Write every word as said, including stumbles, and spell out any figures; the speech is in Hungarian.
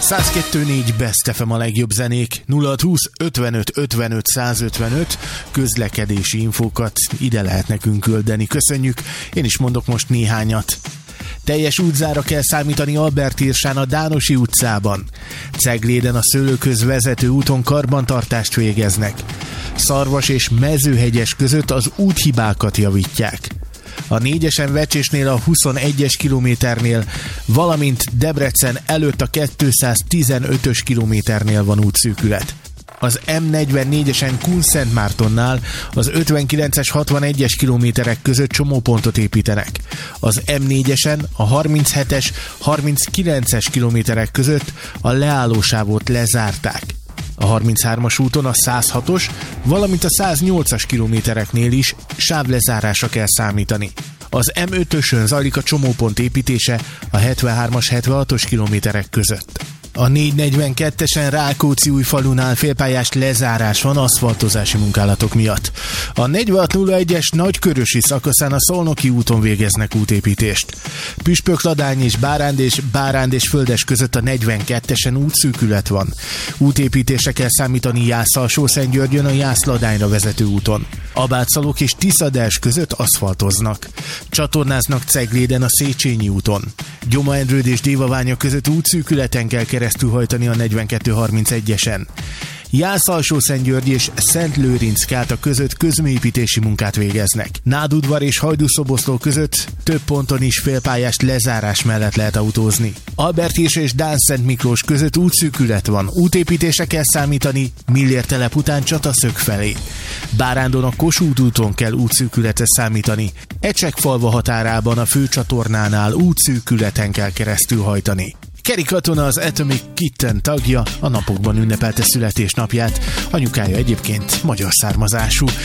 száz kettő négy Best ef em a legjobb zenék, nulla húsz ötvenöt ötvenöt százötvenöt közlekedési infókat ide lehet nekünk küldeni. Köszönjük, én is mondok most néhányat. Teljes útzára kell számítani Albertírsán a Dánosi utcában. Cegléden a Szőlőköz vezető úton karbantartást végeznek. Szarvas és Mezőhegyes között az úthibákat javítják. A négyesen Vecsésnél a huszonegyes kilométernél, valamint Debrecen előtt a kétszáztizenötös kilométernél van útszűkület. Az em negyvennégyesen Kunszentmártonnál az ötvenkilences hatvanegyes kilométerek között csomópontot építenek. Az em négyesen a harminchetes harminckilences kilométerek között a leállósávot lezárták. A harminchármas úton a száz hatos, valamint a száznyolcas kilométereknél is sávlezárásra kell számítani. Az em ötösön zajlik a csomópont építése a hetvenhármas hetvenhatos kilométerek között. A négyszáznegyvenkettesen Rákóczi-Újfalunál félpályás lezárás van aszfaltozási munkálatok miatt. A negyvenhat nulla egyes Nagykörösi szakaszán a Szolnoki úton végeznek útépítést. Püspökladány és Báránd és Báránd és Földes között a negyvenkettesen útszűkület van. Útépítésre kell számítani Jász-Alsó-Szentgyörgyön a Jász-Ladányra vezető úton. Abátszalók és Tiszaders között aszfaltoznak. Csatornáznak Cegléden a Széchenyi úton. Gyoma-Endrőd és Dévaványa között útszűkületen kell keresztül hajtani a negyvenkettő harmincegyesen. Jász-Alsó-Szentgyörgy és Szentlőrinc-Káta között közműépítési munkát végeznek. Nádudvar és Hajdúszoboszló között több ponton is félpályás lezárás mellett lehet autózni. Albertírs és Dánszent Miklós között útszűkület van. Útépítésre kell számítani Millér telep után Csataszög felé. Bárándon a Kossuth úton kell útszűkületre számítani. Ecsekfalva határában a főcsatornánál útszűkületen kell keresztül hajtani. Kerry Katona, az Atomic Kitten tagja, a napokban ünnepelte születésnapját. Anyukája egyébként magyar származású.